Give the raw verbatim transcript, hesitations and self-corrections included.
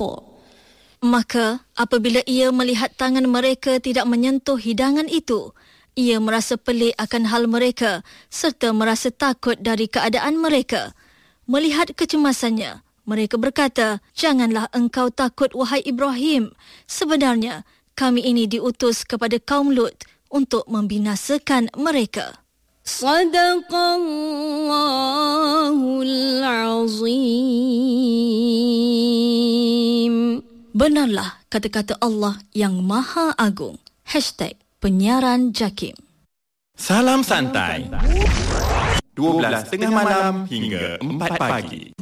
tercampur. Maka apabila ia melihat tangan mereka tidak menyentuh hidangan itu, ia merasa pelik akan hal mereka serta merasa takut dari keadaan mereka. Melihat kecemasannya, mereka berkata, "Janganlah engkau takut, wahai Ibrahim. Sebenarnya kami ini diutus kepada kaum Lut untuk membinasakan mereka." Sadaqallahul azim. Benarlah kata-kata Allah yang Maha Agung. Hashtag Penyiaran Jakim. Salam santai. dua belas tengah malam hingga empat pagi.